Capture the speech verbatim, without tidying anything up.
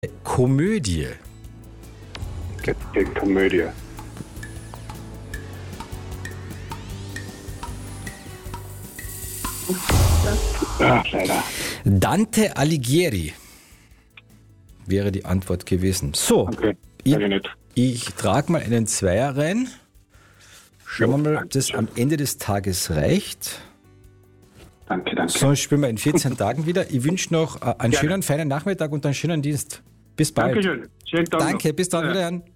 Komödie. Die Komödie. Ach, leider. Dante Alighieri wäre die Antwort gewesen. So, Okay, ich, weiß ich nicht. ich trage mal einen Zweier rein. Schauen wir mal, ob danke das schön. am Ende des Tages reicht. Danke, danke. Sonst spielen wir in vierzehn Tagen wieder. Ich wünsche noch äh, einen Gerne. schönen, feinen Nachmittag und einen schönen Dienst. Bis bald. Dankeschön. Schönen Tag noch. Danke, bis dann Ja. wieder.